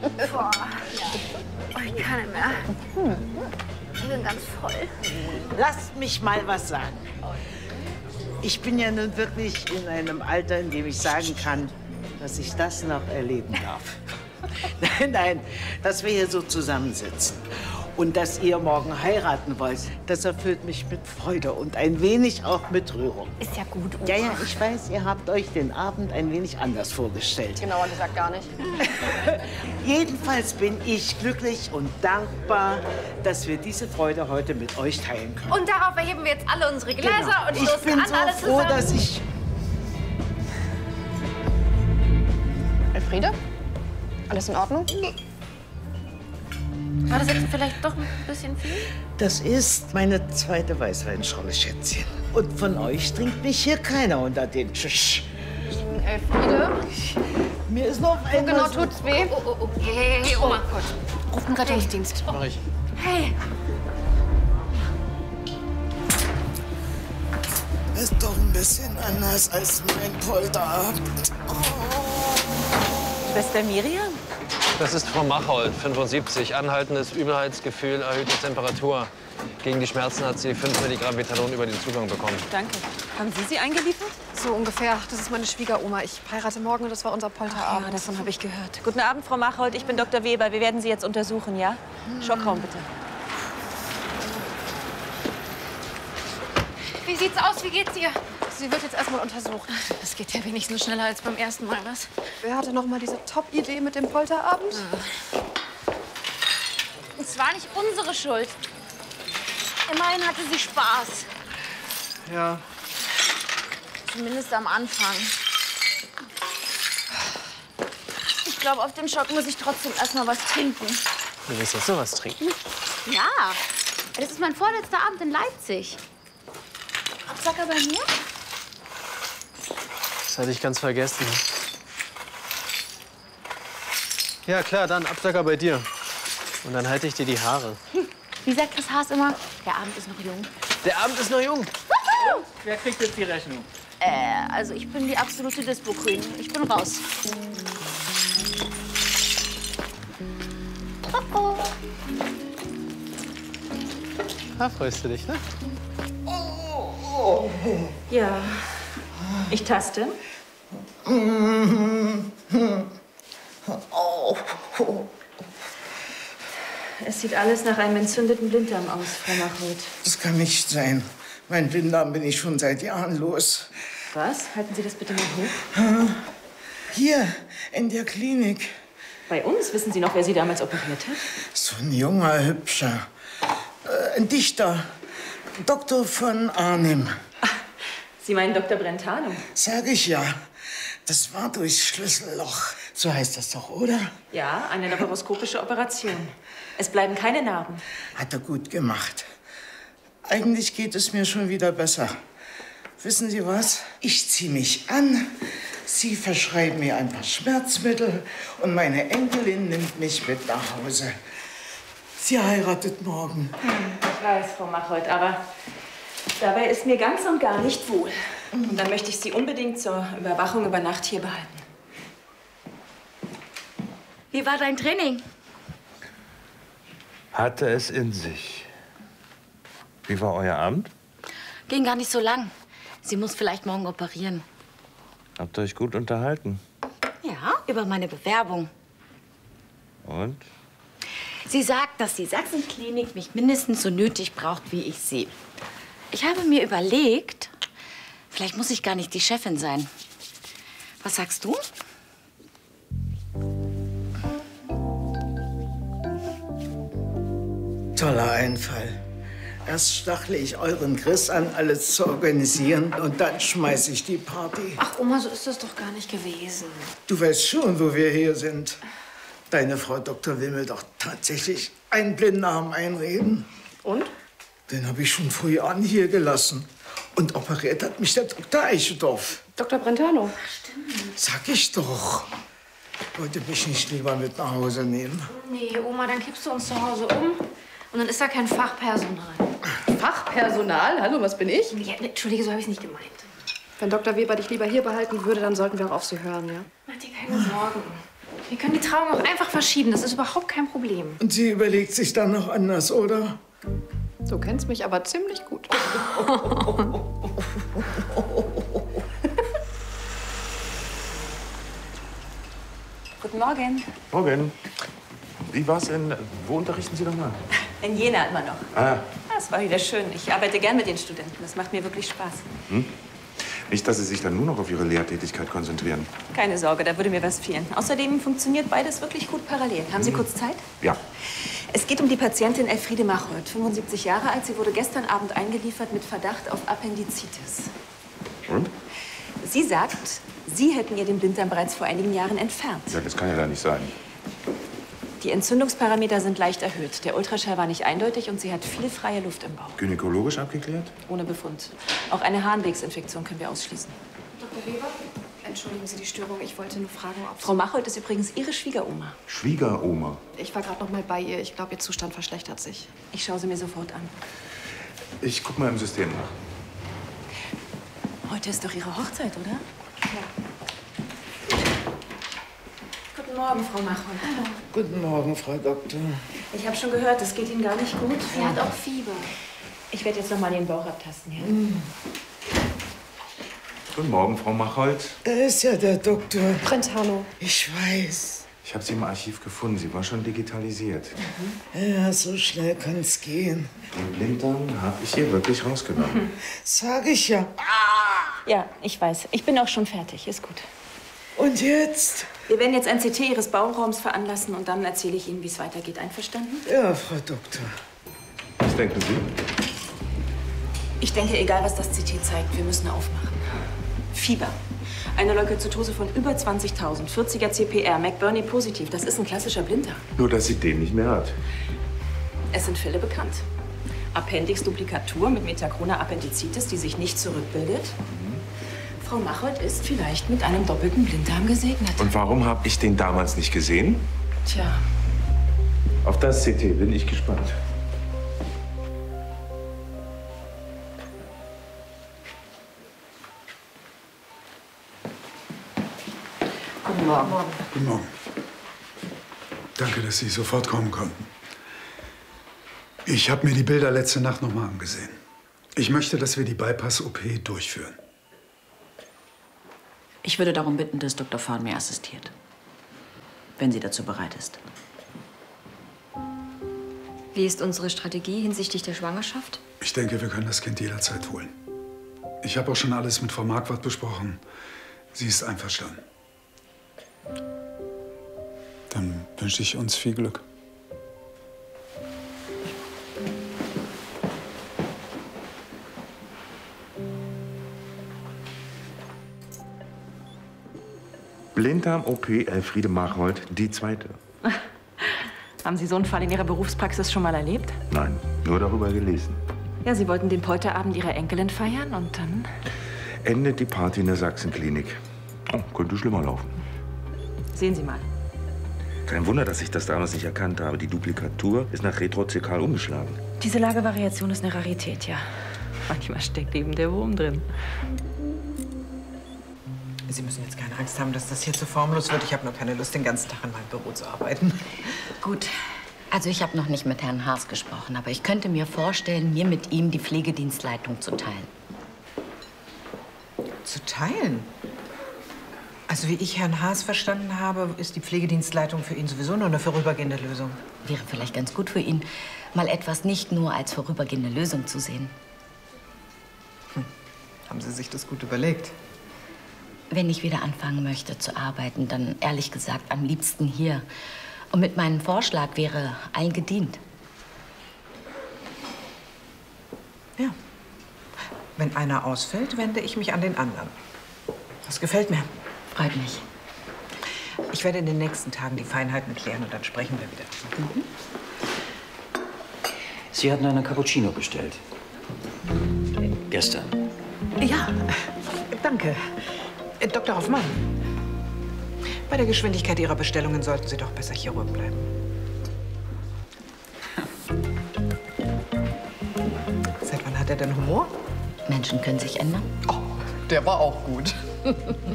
Boah, oh, ich kann nicht mehr. Ich bin ganz voll. Lasst mich mal was sagen. Ich bin ja nun wirklich in einem Alter, in dem ich sagen kann, dass ich das noch erleben darf. Nein, dass wir hier so zusammensitzen. Und dass ihr morgen heiraten wollt, das erfüllt mich mit Freude und ein wenig auch mit Rührung. Ist ja gut, Oma. Ja, ich weiß, ihr habt euch den Abend ein wenig anders vorgestellt. Genauer gesagt gar nicht. Jedenfalls bin ich glücklich und dankbar, dass wir diese Freude heute mit euch teilen können. Und darauf erheben wir jetzt alle unsere Gläser und Ich stoßen bin an, so alle froh, zusammen. dass ich... Elfriede? Alles in Ordnung? War das jetzt vielleicht doch ein bisschen viel? Das ist meine zweite Weißweinschorle, Schätzchen. Und von euch trinkt mich hier keiner unter den Tisch. Elfriede? Mir ist noch Wo genau tut's weh? Oh. Hey, Oma. Ruf einen Rettungsdienst. Mach ich. Hey. Ist doch ein bisschen anders als mein Polterabend. Schwester Miriam? Das ist Frau Machold, 75. Anhaltendes Übelkeitsgefühl, erhöhte Temperatur. Gegen die Schmerzen hat sie 5 Milligramm Betalon über den Zugang bekommen. Danke. Haben Sie sie eingeliefert? So ungefähr. Das ist meine Schwiegeroma. Ich heirate morgen und das war unser Polterabend. Ja, davon habe ich gehört. Guten Abend, Frau Machold. Ich bin Dr. Weber. Wir werden Sie jetzt untersuchen, ja? Schockraum, bitte. Wie sieht's aus? Wie geht's ihr? Sie wird jetzt erstmal untersucht. Das geht ja wenigstens schneller als beim ersten Mal, was? Wer hatte noch mal diese Top-Idee mit dem Polterabend? Es war nicht unsere Schuld. Immerhin hatte sie Spaß. Ja. Zumindest am Anfang. Ich glaube, auf dem Schock muss ich trotzdem erstmal was trinken. Du willst jetzt sowas trinken? Ja, das ist mein vorletzter Abend in Leipzig. Absacker bei mir? Das hatte ich ganz vergessen. Ja, klar, dann Absacker bei dir. Und dann halte ich dir die Haare. Wie sagt Chris Haas immer, der Abend ist noch jung. Der Abend ist noch jung. Wer kriegt jetzt die Rechnung? Also ich bin die absolute Dispo-Queen. Ich bin raus. Da freust du dich, ne? Ja. Ich taste. Es sieht alles nach einem entzündeten Blinddarm aus, Frau Machold. Das kann nicht sein. Mein Blinddarm bin ich schon seit Jahren los. Was? Halten Sie das bitte mal hoch. Hier, in der Klinik. Bei uns? Wissen Sie noch, wer Sie damals operiert hat? So ein junger, hübscher, ein Dichter, Dr. von Arnim. Sie meinen Dr. Brentano? Sag ich ja. Das war durchs Schlüsselloch. So heißt das doch, oder? Ja, eine laparoskopische Operation. Es bleiben keine Narben. Hat er gut gemacht. Eigentlich geht es mir schon wieder besser. Wissen Sie was? Ich ziehe mich an, Sie verschreiben mir ein paar Schmerzmittel und meine Enkelin nimmt mich mit nach Hause. Sie heiratet morgen. Ich weiß, Frau Machold, aber dabei ist mir ganz und gar nicht wohl. Und dann möchte ich Sie unbedingt zur Überwachung über Nacht hier behalten. Wie war dein Training? Hatte es in sich. Wie war euer Abend? Ging gar nicht so lang. Sie muss vielleicht morgen operieren. Habt ihr euch gut unterhalten? Ja, über meine Bewerbung. Und? Sie sagt, dass die Sachsenklinik mich mindestens so nötig braucht, wie ich sie. Ich habe mir überlegt, vielleicht muss ich gar nicht die Chefin sein. Was sagst du? Toller Einfall. Erst stachle ich euren Chris an, alles zu organisieren, und dann schmeiße ich die Party. Ach, Oma, so ist das doch gar nicht gewesen. Du weißt schon, wo wir hier sind. Deine Frau Doktor will mir doch tatsächlich einen Blinddarm einreden. Und? Den habe ich schon vor Jahren hier gelassen. Und operiert hat mich der Dr. Eichendorff. Dr. Brentano. Sag ich doch. Wollte mich nicht lieber mit nach Hause nehmen. Nee, Oma, dann kippst du uns zu Hause um. Und dann ist da kein Fachpersonal. Fachpersonal? Hallo, was bin ich? Ja, Entschuldige, so habe ich es nicht gemeint. Wenn Dr. Weber dich lieber hier behalten würde, dann sollten wir auch auf Sie hören, ja? Mach dir keine Sorgen. Wir können die Trauung auch einfach verschieben. Das ist überhaupt kein Problem. Und sie überlegt sich dann noch anders, oder? Du kennst mich aber ziemlich gut. Guten Morgen. Morgen. Wie war's denn? Wo unterrichten Sie nochmal? In Jena immer noch. Ah, Das war wieder schön. Ich arbeite gern mit den Studenten. Das macht mir wirklich Spaß. nicht, dass Sie sich dann nur noch auf Ihre Lehrtätigkeit konzentrieren. Keine Sorge, da würde mir was fehlen. Außerdem funktioniert beides wirklich gut parallel. Haben Sie kurz Zeit? Ja. Es geht um die Patientin Elfriede Machold, 75 Jahre alt. Sie wurde gestern Abend eingeliefert mit Verdacht auf Appendizitis. Und? Sie sagt, Sie hätten ihr den Blinddarm bereits vor einigen Jahren entfernt. Ja, das kann ja da nicht sein. Die Entzündungsparameter sind leicht erhöht. Der Ultraschall war nicht eindeutig und sie hat viel freie Luft im Bauch. Gynäkologisch abgeklärt? Ohne Befund. Auch eine Harnwegsinfektion können wir ausschließen. Dr. Weber, entschuldigen Sie die Störung. Ich wollte nur fragen, ob Frau Machold ist übrigens Ihre Schwiegeroma. Schwiegeroma. Ich war gerade noch mal bei ihr. Ich glaube, ihr Zustand verschlechtert sich. Ich schaue sie mir sofort an. Ich guck mal im System nach. Heute ist doch Ihre Hochzeit, oder? Ja. Guten Morgen, Frau Machold. Hallo. Guten Morgen, Frau Doktor. Ich habe schon gehört, es geht Ihnen gar nicht gut. Sie hat auch Fieber. Ich werde jetzt noch mal den Bauch abtasten, ja? Guten Morgen, Frau Machold. Da ist ja der Doktor. Brentano. Ich weiß. Ich habe Sie im Archiv gefunden. Sie war schon digitalisiert. Ja, so schnell kann's gehen. Den Blinddarm habe ich hier wirklich rausgenommen. Sag ich ja. Ja, ich weiß. Ich bin auch schon fertig. Ist gut. Und jetzt? Wir werden jetzt ein CT Ihres Bauchraums veranlassen und dann erzähle ich Ihnen, wie es weitergeht. Einverstanden? Ja, Frau Doktor. Was denken Sie? Ich denke, egal was das CT zeigt, wir müssen aufmachen. Fieber. Eine Leukozytose von über 20.000. 40er CPR, McBurney positiv. Das ist ein klassischer Blinddarm. Nur, dass sie den nicht mehr hat. Es sind Fälle bekannt. Appendixduplikatur mit metachroner Appendizitis, die sich nicht zurückbildet. Frau Machold ist vielleicht mit einem doppelten Blinddarm gesegnet. Und warum habe ich den damals nicht gesehen? Tja, Auf das CT bin ich gespannt. guten Morgen. Guten Morgen. Danke, dass Sie sofort kommen konnten. Ich habe mir die Bilder letzte Nacht noch mal angesehen. Ich möchte, dass wir die Bypass-OP durchführen. Ich würde darum bitten, dass Dr. Fahren mir assistiert. Wenn sie dazu bereit ist. Wie ist unsere Strategie hinsichtlich der Schwangerschaft? Ich denke, wir können das Kind jederzeit holen. Ich habe auch schon alles mit Frau Marquardt besprochen. Sie ist einverstanden. Dann wünsche ich uns viel Glück. Blinddarm-OP Elfriede Machold, die zweite. Haben Sie so einen Fall in Ihrer Berufspraxis schon mal erlebt? Nein, nur darüber gelesen. Ja, Sie wollten den Polterabend Ihrer Enkelin feiern und dann... Endet die Party in der Sachsenklinik. Oh, könnte schlimmer laufen. Sehen Sie mal. Kein Wunder, dass ich das damals nicht erkannt habe. Die Duplikatur ist nach retrozekal umgeschlagen. Diese Lagevariation ist eine Rarität, ja. Manchmal steckt eben der Wurm drin. Sie müssen jetzt keine Angst haben, dass das hier zu formlos wird. Ich habe nur keine Lust, den ganzen Tag in meinem Büro zu arbeiten. Gut. Also ich habe noch nicht mit Herrn Haas gesprochen, aber ich könnte mir vorstellen, mir mit ihm die Pflegedienstleitung zu teilen. Zu teilen? Also wie ich Herrn Haas verstanden habe, ist die Pflegedienstleitung für ihn sowieso nur eine vorübergehende Lösung. Wäre vielleicht ganz gut für ihn, mal etwas nicht nur als vorübergehende Lösung zu sehen. Haben Sie sich das gut überlegt? Wenn ich wieder anfangen möchte zu arbeiten, dann ehrlich gesagt am liebsten hier. Und mit meinem Vorschlag wäre allen gedient. Ja. Wenn einer ausfällt, wende ich mich an den anderen. Das gefällt mir. Freut mich. Ich werde in den nächsten Tagen die Feinheiten klären und dann sprechen wir wieder. Sie hatten eine Cappuccino bestellt. Gestern. Ja, danke. Dr. Hoffmann, bei der Geschwindigkeit Ihrer Bestellungen sollten Sie doch besser Chirurg bleiben. Seit wann hat er denn Humor? Menschen können sich ändern. Oh, der war auch gut.